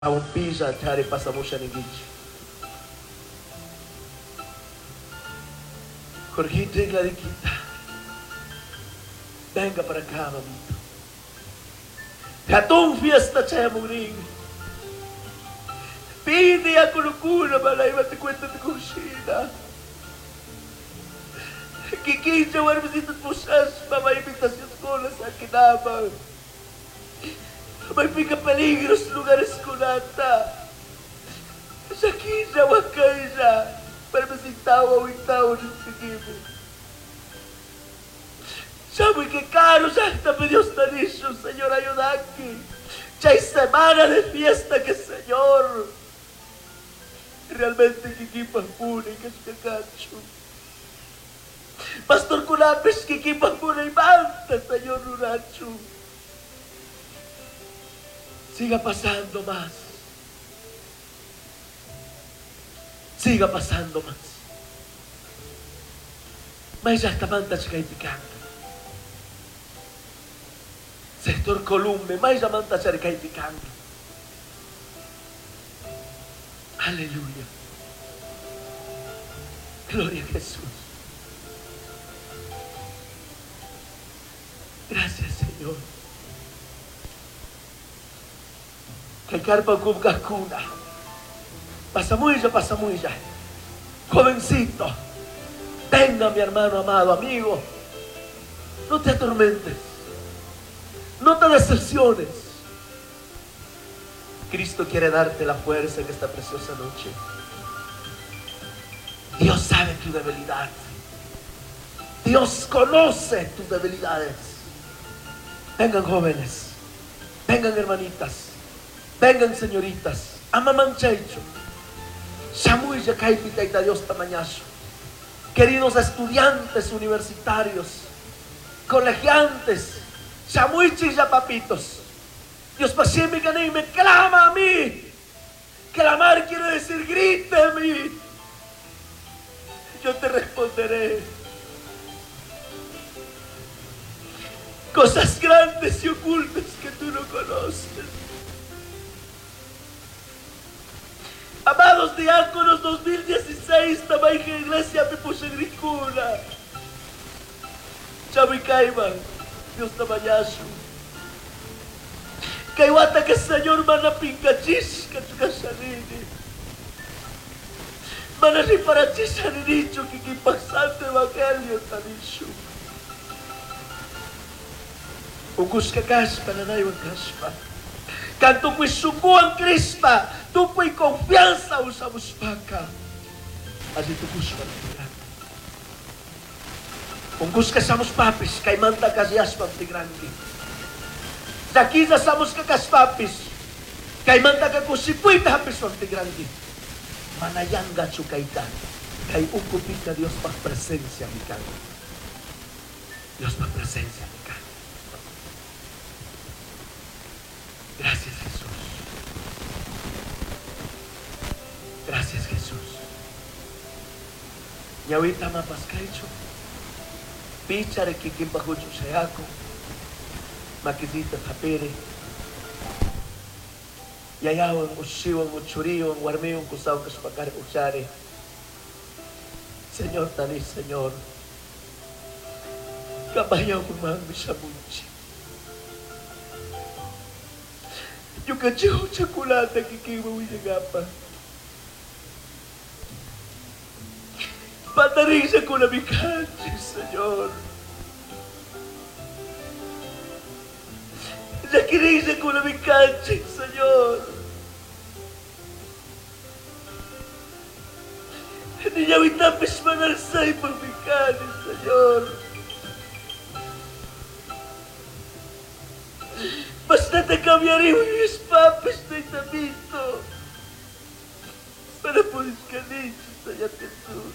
Umpisa at hari pasamo siya ni Gigi. Jorgito la de kita. Venga para acá, mamito. Katong fiesta siya muring. Pidi ako lukuna malay matikwenta ni kusina. Kikisya warmasitat mo siya mamaibig na siya skola sa kinabang. May pikapaligros lugares ko nata. Sa kisa, wakay siya. Para masitawa, witawa ng sigibig. Sabi que caro, Santa Dios Tanisho, Señor, ayuda aquí. Ya hay semana de fiesta que Señor. Realmente kikipa muna que es kakacho. Pastor Kulapis, kikipa muna y manta, Señor Ruracho. Siga pasando más. Siga pasando más. Mas ya está manta chikaitikanga. Sector Columbe, mais ya manta chikaitikanga. Aleluya. Gloria a Jesús. Gracias, Señor. Que carpa cuna. Pasa muy ya. Jovencito. Venga, mi hermano amado, amigo. No te atormentes. No te decepciones. Cristo quiere darte la fuerza en esta preciosa noche. Dios sabe tu debilidad. Dios conoce tus debilidades. Vengan jóvenes. Vengan hermanitas. Vengan señoritas. Amamanchaicho. Shamuy ya kaipita ita Dios tamañazo. Queridos estudiantes universitarios, colegiantes, Shamuy ya papitos. Dios pasime que me clama a mí. Clamar quiere decir grite a mí. Yo te responderé. Cosas grandes y ocultas que tú no conoces. Amados diáconos, 2016, Tamaija Iglesia Pipusegricuna. Chavicaiman, Dios Tamayasu. Kaiwata que Señor mana pingachis, kachukasanini. Mana riparachis aninicho, kikipasante evangelio tanishu. Uguska kaspa, nanaywan kaspa. Canto kui sukuan crispa, tu kui confianza usamos paca. Así tu kuspa na Ungus ka samos papis, kay manta kasyaspan ti grandi. Dakiza samos kakas papis, kay manta ka kusipuit hapis pan ti grandi. Manayanga chukaita, kay ukupit ka Dios pa presencia mi ka. Dios pa presencia mi ka. Gracias Jesús. Gracias Jesús. Y ahorita mapaskaicho. Pichare kikimpahucho sayako. Makizita tapere. Yayawan ushiwan uchuriwan warmiwan kusaw kaspakare uchare. Señor tanis, Señor. Kabayaw kumami sa munchi. Yung kachiho chocolate kikiwawi nagapa. Patarisa ko na bikanchi, Señor. Nakirisa ko na bikanchi, Señor. Hindi niya itapis manarsay pagbikani, Señor. Basta te cambiaré mis papis de Tabito para poder escalar, Señor Jesús.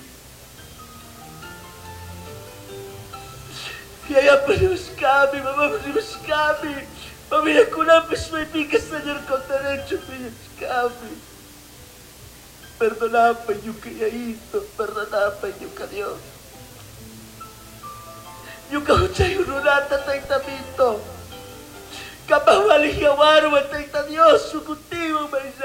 Y allá ponemos kami, mamá ponemos kami. Pamilya ko na, pues may bigas, Señor, con derecho, ponemos kami. Perdonapa yung kayaito, perdonapa yung Dios. Yung kauchay ununata tayo Tabito. Kapawali nga waro at Dios, contigo, may